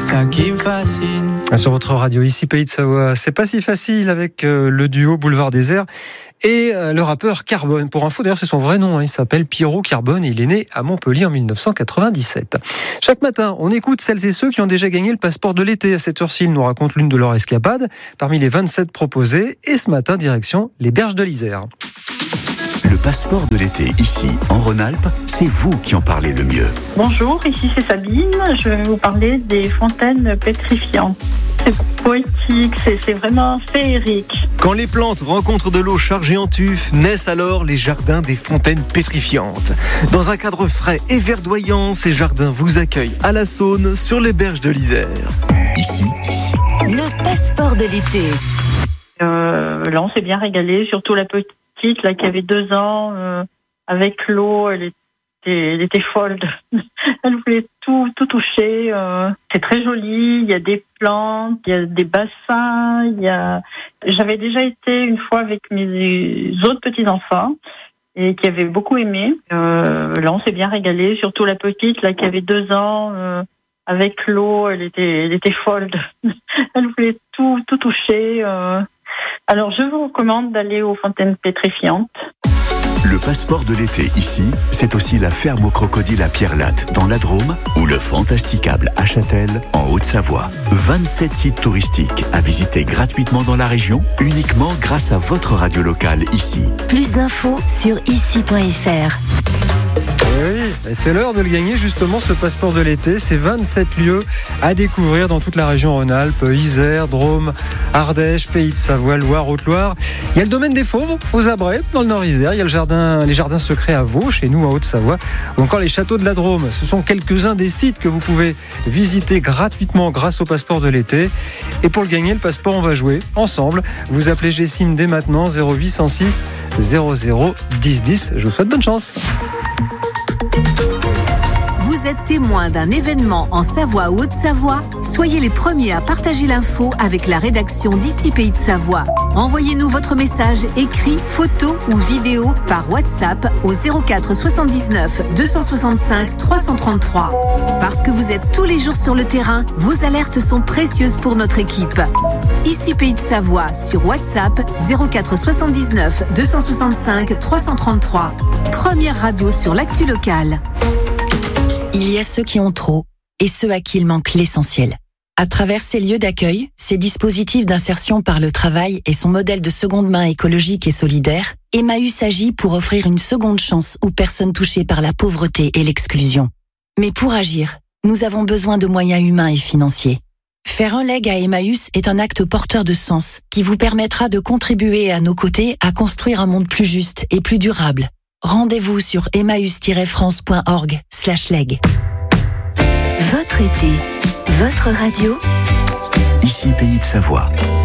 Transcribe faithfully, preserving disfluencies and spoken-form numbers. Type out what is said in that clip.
ça qui me fascine. Sur votre radio, ici Pays de Savoie, c'est pas si facile avec euh, le duo Boulevard Désert et euh, le rappeur Carbone. Pour info, d'ailleurs, c'est son vrai nom, hein, il s'appelle Pierrot Carbone et il est né à Montpellier en dix-neuf cent quatre-vingt-dix-sept. Chaque matin, on écoute celles et ceux qui ont déjà gagné le passeport de l'été. À cette heure-ci, ils nous racontent l'une de leurs escapades parmi les vingt-sept proposés. Et ce matin, direction les berges de l'Isère. Le passeport de l'été, ici, en Rhône-Alpes, c'est vous qui en parlez le mieux. Bonjour, ici c'est Sabine. Je vais vous parler des fontaines pétrifiantes. C'est poétique, c'est, c'est vraiment féerique. Quand les plantes rencontrent de l'eau chargée en tuf, naissent alors les jardins des fontaines pétrifiantes. Dans un cadre frais et verdoyant, ces jardins vous accueillent à la Saône, sur les berges de l'Isère. Ici, le passeport de l'été. Euh, là, on s'est bien régalé, surtout la petite. Là, qui avait deux ans, euh, avec l'eau, elle était, elle était folle. Elle voulait tout, tout toucher. Euh, c'est très joli. Il y a des plantes, il y a des bassins. Il y a. J'avais déjà été une fois avec mes autres petits enfants et qui avaient beaucoup aimé. Euh, là, on s'est bien régalé. Surtout la petite, là, qui avait deux ans, euh, avec l'eau, elle était, elle était folle. Elle voulait tout, tout toucher. Euh, Alors, je vous recommande d'aller aux fontaines pétrifiantes. le passeport de l'été, ici, c'est aussi la ferme aux crocodiles à Pierrelatte, dans la Drôme, ou le Fantasticable à Châtel, en Haute-Savoie. vingt-sept sites touristiques à visiter gratuitement dans la région, uniquement grâce à votre radio locale, ici. Plus d'infos sur ici point f r. Oui, c'est l'heure de le gagner justement, ce passeport de l'été. C'est vingt-sept lieux à découvrir dans toute la région Rhône-Alpes, Isère, Drôme, Ardèche, Pays de Savoie, Loire, Haute-Loire. Il y a le domaine des Fauves aux Abrets, dans le Nord-Isère. Il y a le jardin, les jardins secrets à Vaux, chez nous en Haute-Savoie, ou encore les châteaux de la Drôme. Ce sont quelques-uns des sites que vous pouvez visiter gratuitement grâce au passeport de l'été. Et pour le gagner, le passeport, on va jouer ensemble. Vous appelez Gessim dès maintenant, zéro huit cent six zéro zéro dix dix. Je vous souhaite bonne chance. Vous êtes témoin d'un événement en Savoie ou Haute-Savoie? Soyez les premiers à partager l'info avec la rédaction d'Ici Pays de Savoie. Envoyez-nous votre message écrit, photo ou vidéo par WhatsApp au zéro quatre soixante-dix-neuf deux cent soixante-cinq trois cent trente-trois. Parce que vous êtes tous les jours sur le terrain, vos alertes sont précieuses pour notre équipe. Ici Pays de Savoie sur WhatsApp zéro quatre soixante-dix-neuf deux cent soixante-cinq trois cent trente-trois. Première radio sur l'actu locale. Il y a ceux qui ont trop et ceux à qui il manque l'essentiel. À travers ces lieux d'accueil, ces dispositifs d'insertion par le travail et son modèle de seconde main écologique et solidaire, Emmaüs agit pour offrir une seconde chance aux personnes touchées par la pauvreté et l'exclusion. Mais pour agir, nous avons besoin de moyens humains et financiers. Faire un leg à Emmaüs est un acte porteur de sens qui vous permettra de contribuer à nos côtés à construire un monde plus juste et plus durable. Rendez-vous sur emmaüs tiret france point org slash leg. Votre été, votre radio. Ici Pays de Savoie.